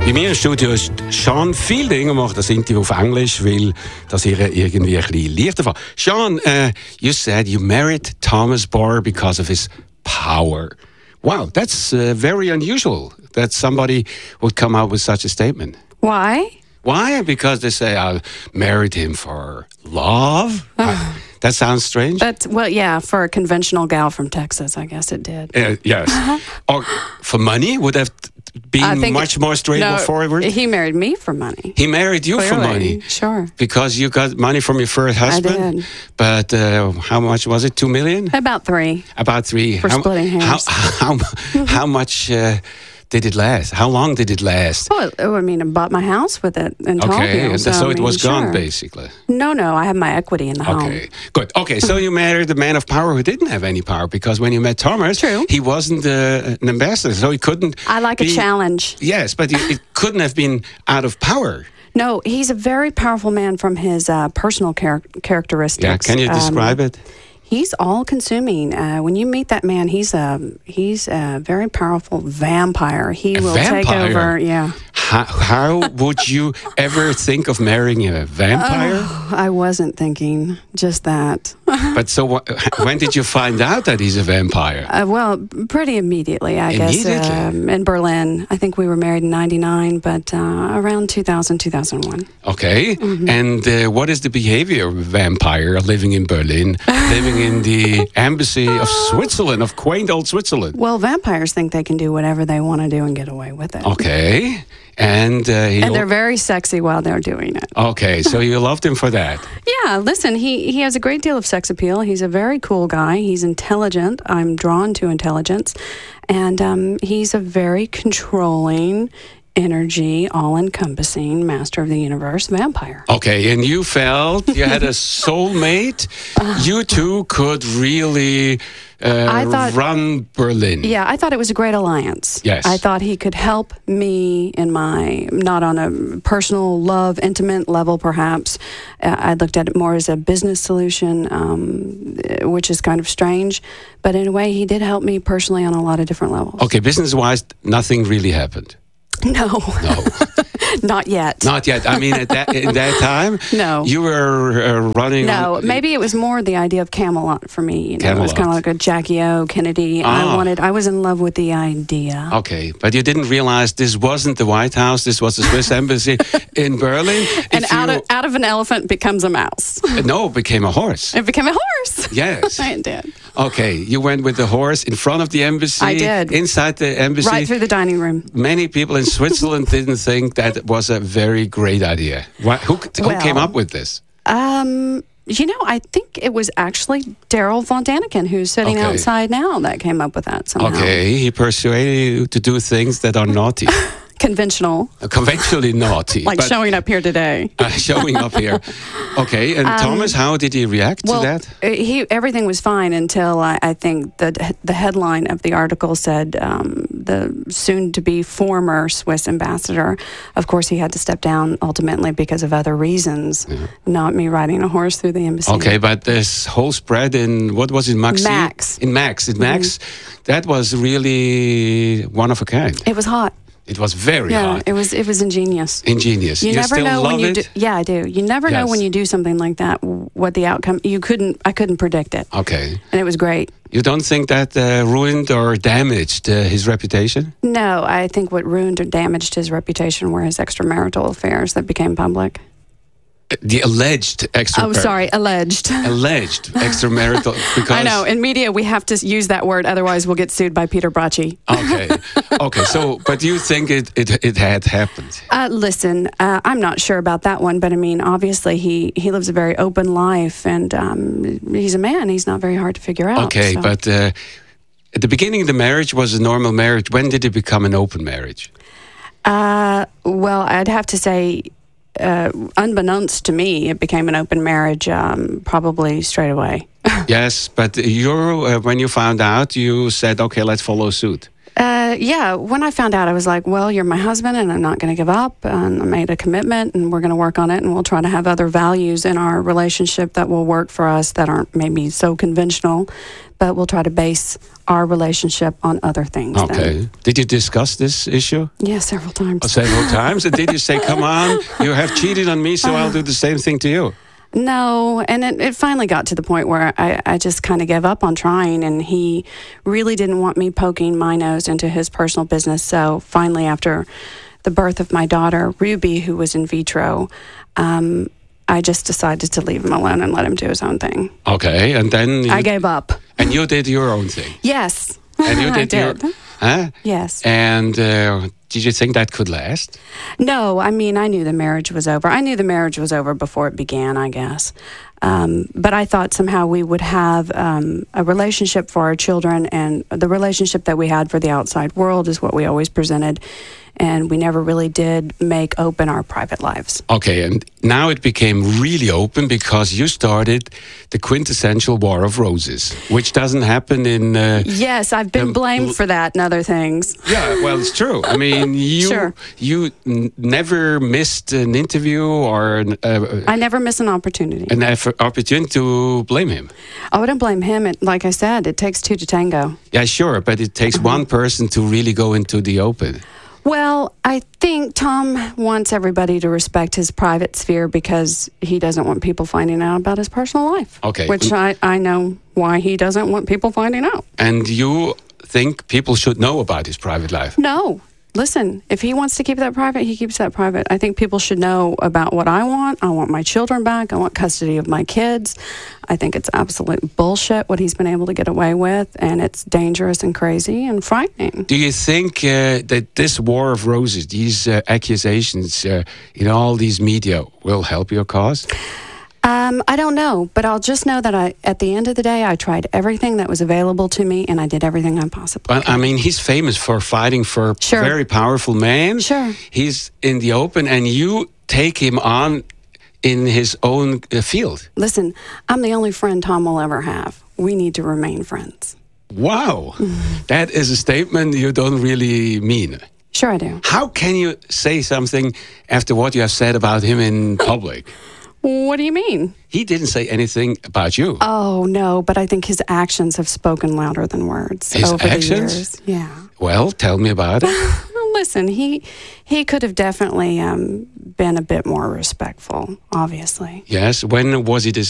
Bei mir im Studio ist Sean Fielding und macht das Interview auf Englisch, weil das ihr irgendwie ein bisschen leichter war. Sean, you said you married Thomas Barr because of his power. Wow, that's very unusual that somebody would come out with such a statement. Why? Why? Because they say I married him for love? That sounds strange. For a conventional gal from Texas, I guess it did. Yes. Or for money? Would have been much more straightforward? No, he married me for money. He married you for money? Sure. Because you got money from your first husband? I did. But how much was it? 2 million? About 3. About 3. For splitting hairs. How much... did it last? How long did it last? Well, I mean, I bought my house with it and told you. So it was gone, basically. No, I have my equity in the home. Okay, good. Okay, so you married a man of power who didn't have any power, because when you met Thomas, True. he wasn't an ambassador, so he couldn't. I like a challenge. Yes, but it couldn't have been out of power. No, he's a very powerful man from his personal characteristics. Yeah, can you describe it? He's all-consuming. When you meet that man, he's a very powerful vampire. He will take over. Yeah. How would you ever think of marrying a vampire? I wasn't thinking just that. But so when did you find out that he's a vampire? Pretty immediately, I guess. In Berlin. I think we were married in 1999, but around 2000, 2001. Okay. Mm-hmm. And what is the behavior of a vampire living in Berlin, living in the embassy of Switzerland, of quaint old Switzerland? Well, vampires think they can do whatever they want to do and get away with it. Okay. And they're very sexy while they're doing it. Okay, so you loved him for that. Yeah, listen, he has a great deal of sex appeal. He's a very cool guy. He's intelligent. I'm drawn to intelligence. And he's a very controlling, energy, all-encompassing master of the universe vampire. Okay, and you felt you had a soulmate. You two could really run Berlin. Yeah, I thought it was a great alliance. Yes. I thought he could help me in not on a personal love, intimate level perhaps. I looked at it more as a business solution, which is kind of strange. But in a way, he did help me personally on a lot of different levels. Okay, business-wise, nothing really happened. No. Not yet. Not yet. I mean, in that time, no. You were running. No, maybe it was more the idea of Camelot for me. It was kind of like a Jackie O, Kennedy. I was in love with the idea. Okay, but you didn't realize this wasn't the White House. This was the Swiss embassy in Berlin. And out of an elephant becomes a mouse. No, it became a horse. It became a horse. Yes. It did. Okay, you went with the horse in front of the embassy. I did. Inside the embassy. Right through the dining room. Many people in Switzerland didn't think that was a very great idea. Who came up with this? I think it was actually Daryl von Daniken, who's sitting outside now, that came up with that somehow. Okay, he persuaded you to do things that are naughty. Conventional. Conventionally naughty. Like showing up here today. Showing up here. Okay, and Thomas, how did he react to that? Everything was fine until I think the headline of the article said the soon-to-be former Swiss ambassador, of course, he had to step down ultimately because of other reasons, not me riding a horse through the embassy. Okay, but this whole spread in, what was it, Max? In Max, that was really one of a kind. It was hot. It was very hot. It was ingenious. Ingenious. You never still know love when you it? do. Yeah, I do. You never know when you do something like that what the outcome. I couldn't predict it. Okay. And it was great. You don't think that ruined or damaged his reputation? No, I think what ruined or damaged his reputation were his extramarital affairs that became public. The alleged extramarital. Oh, sorry, alleged. Alleged extramarital. Because I know. In media, we have to use that word, otherwise we'll get sued by Peter Bracci. Okay. So, but you think it had happened? Listen, I'm not sure about that one, but I mean, obviously he lives a very open life, and he's a man. He's not very hard to figure out. Okay, so. But at the beginning, the marriage was a normal marriage. When did it become an open marriage? Well, I'd have to say, unbeknownst to me, it became an open marriage probably straight away. Yes, but when you found out, you said, okay, let's follow suit. Yeah, when I found out, I was like, well, you're my husband and I'm not going to give up. And I made a commitment and we're going to work on it and we'll try to have other values in our relationship that will work for us that aren't maybe so conventional, but we'll try to base our relationship on other things. Okay. Then. Did you discuss this issue? Yeah, several times. Several times? And did you say, come on, you have cheated on me, so I'll do the same thing to you? No, and it finally got to the point where I just kind of gave up on trying, and he really didn't want me poking my nose into his personal business. So finally, after the birth of my daughter, Ruby, who was in vitro, I just decided to leave him alone and let him do his own thing. Okay, and then... I gave up. And you did your own thing? Yes. And you did I did. Huh? Yes. And did you think that could last? No, I mean, I knew the marriage was over. I knew the marriage was over before it began, I guess. But I thought somehow we would have a relationship for our children, and the relationship that we had for the outside world is what we always presented. And we never really did make open our private lives. Okay, and now it became really open because you started the quintessential War of Roses, which doesn't happen in... yes, I've been blamed for that and other things. Yeah, well, it's true. I mean, you never missed an interview or... I never miss an opportunity. An opportunity to blame him. I wouldn't blame him. Like I said, it takes two to tango. Yeah, sure, but it takes one person to really go into the open. Well, I think Tom wants everybody to respect his private sphere because he doesn't want people finding out about his personal life. Okay. Which I know why he doesn't want people finding out. And you think people should know about his private life? No. Listen, if he wants to keep that private, he keeps that private. I think people should know about what I want. I want my children back. I want custody of my kids. I think it's absolute bullshit what he's been able to get away with, and it's dangerous and crazy and frightening. Do you think that this War of Roses, these accusations in all these media will help your cause? I don't know, but I'll just know that at the end of the day, I tried everything that was available to me, and I did everything I possibly could. I mean, he's famous for fighting for very powerful men. Sure. He's in the open, and you take him on in his own field. Listen, I'm the only friend Tom will ever have. We need to remain friends. Wow. That is a statement you don't really mean. Sure I do. How can you say something after what you have said about him in public? What do you mean? He didn't say anything about you. Oh, no, but I think his actions have spoken louder than words his over actions? the years. Yeah. Well, tell me about it. Listen, he could have definitely been a bit more respectful, obviously. Yes, when was he this?